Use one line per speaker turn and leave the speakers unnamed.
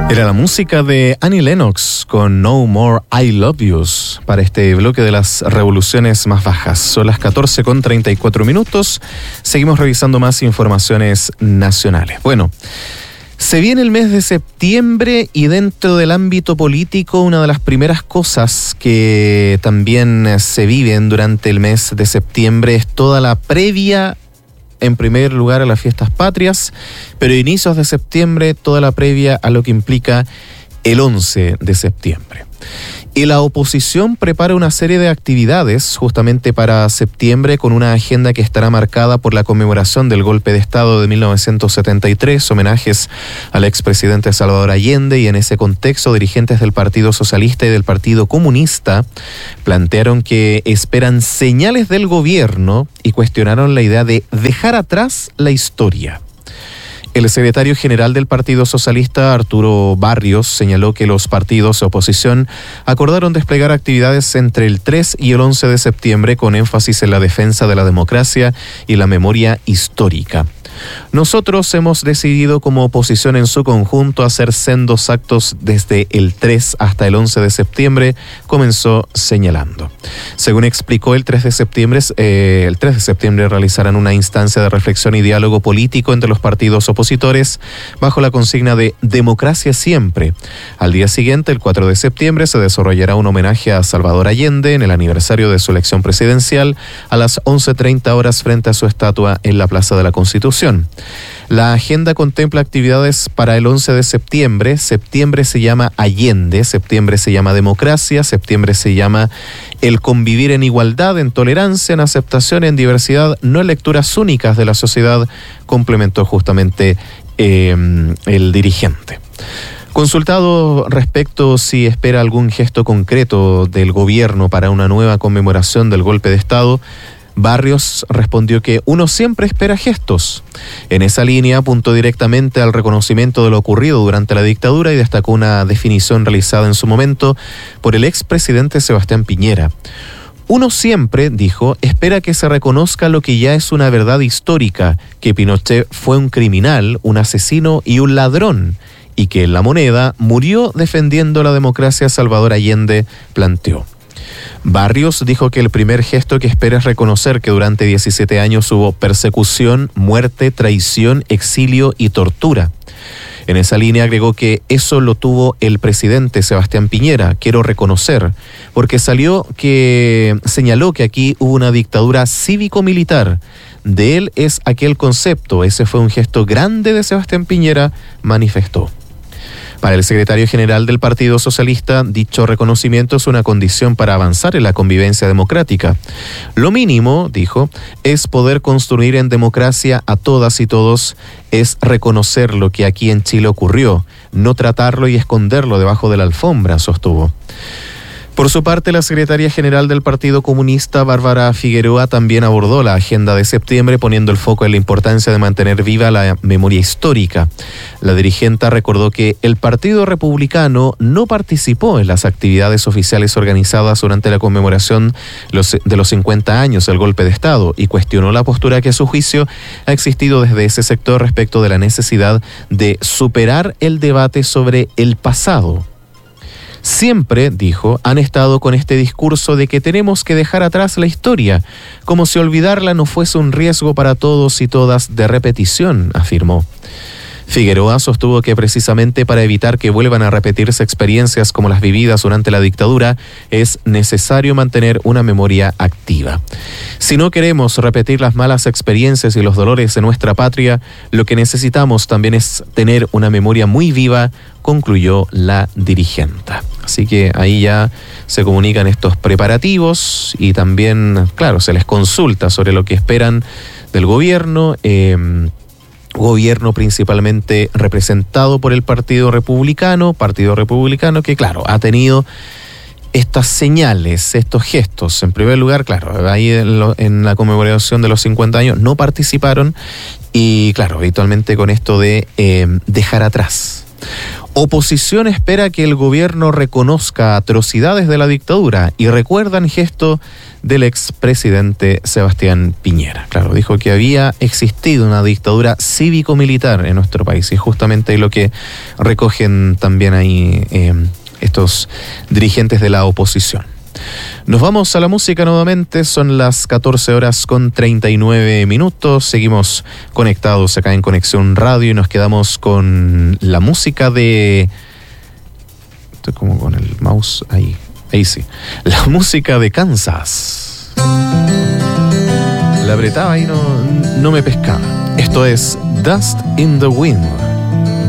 Era la música de Annie Lennox con No More I Love Yous para este bloque de las revoluciones más bajas. Son las 14:34. Seguimos revisando más informaciones nacionales. Bueno, se viene el mes de septiembre y dentro del ámbito político una de las primeras cosas que también se viven durante el mes de septiembre es toda la previa, en primer lugar, a las fiestas patrias, pero a inicios de septiembre toda la previa a lo que implica el 11 de septiembre. Y la oposición prepara una serie de actividades justamente para septiembre con una agenda que estará marcada por la conmemoración del golpe de Estado de 1973, homenajes al expresidente Salvador Allende, y en ese contexto dirigentes del Partido Socialista y del Partido Comunista plantearon que esperan señales del gobierno y cuestionaron la idea de dejar atrás la historia. El secretario general del Partido Socialista, Arturo Barrios, señaló que los partidos de oposición acordaron desplegar actividades entre el 3 y el 11 de septiembre con énfasis en la defensa de la democracia y la memoria histórica. Nosotros hemos decidido como oposición en su conjunto hacer sendos actos desde el 3 hasta el 11 de septiembre, comenzó señalando. Según explicó, el 3 de septiembre realizarán una instancia de reflexión y diálogo político entre los partidos opositores bajo la consigna de democracia siempre. Al día siguiente, el 4 de septiembre, se desarrollará un homenaje a Salvador Allende en el aniversario de su elección presidencial a las 11:30 horas frente a su estatua en la Plaza de la Constitución. La agenda contempla actividades para el 11 de septiembre. Septiembre se llama Allende, septiembre se llama democracia, septiembre se llama el convivir en igualdad, en tolerancia, en aceptación, en diversidad, no en lecturas únicas de la sociedad, complementó justamente el dirigente. Consultado respecto si espera algún gesto concreto del gobierno para una nueva conmemoración del golpe de Estado, Barrios respondió que uno siempre espera gestos. En esa línea apuntó directamente al reconocimiento de lo ocurrido durante la dictadura y destacó una definición realizada en su momento por el expresidente Sebastián Piñera. Uno siempre, dijo, espera que se reconozca lo que ya es una verdad histórica, que Pinochet fue un criminal, un asesino y un ladrón, y que en La Moneda murió defendiendo la democracia. Salvador Allende planteó. Barrios dijo que el primer gesto que espera es reconocer que durante 17 años hubo persecución, muerte, traición, exilio y tortura. En esa línea agregó que eso lo tuvo el presidente Sebastián Piñera. Quiero reconocer, porque señaló que aquí hubo una dictadura cívico-militar. De él es aquel concepto. Ese fue un gesto grande de Sebastián Piñera, manifestó. Para el secretario general del Partido Socialista, dicho reconocimiento es una condición para avanzar en la convivencia democrática. Lo mínimo, dijo, es poder construir en democracia a todas y todos, es reconocer lo que aquí en Chile ocurrió, no tratarlo y esconderlo debajo de la alfombra, sostuvo. Por su parte, la secretaria general del Partido Comunista, Bárbara Figueroa, también abordó la agenda de septiembre, poniendo el foco en la importancia de mantener viva la memoria histórica. La dirigente recordó que el Partido Republicano no participó en las actividades oficiales organizadas durante la conmemoración de los 50 años del golpe de Estado y cuestionó la postura que a su juicio ha existido desde ese sector respecto de la necesidad de superar el debate sobre el pasado. Siempre, dijo, han estado con este discurso de que tenemos que dejar atrás la historia, como si olvidarla no fuese un riesgo para todos y todas de repetición, afirmó. Figueroa sostuvo que precisamente para evitar que vuelvan a repetirse experiencias como las vividas durante la dictadura, es necesario mantener una memoria activa. Si no queremos repetir las malas experiencias y los dolores de nuestra patria, lo que necesitamos también es tener una memoria muy viva, concluyó la dirigente. Así que ahí ya se comunican estos preparativos y también, claro, se les consulta sobre lo que esperan del gobierno. Gobierno principalmente representado por el Partido Republicano que, claro, ha tenido estas señales, estos gestos. En primer lugar, claro, ahí en la conmemoración de los 50 años no participaron y, claro, habitualmente con esto de dejar atrás. Oposición espera que el gobierno reconozca atrocidades de la dictadura y recuerdan gesto del expresidente Sebastián Piñera. Claro, dijo que había existido una dictadura cívico-militar en nuestro país y justamente lo que recogen también ahí estos dirigentes de la oposición. Nos vamos a la música nuevamente, son las 14:39. Seguimos conectados acá en Conexión Radio y nos quedamos con la música de... Estoy como con el mouse ahí sí. La música de Kansas. La apretaba y no me pescaba. Esto es Dust in the Wind.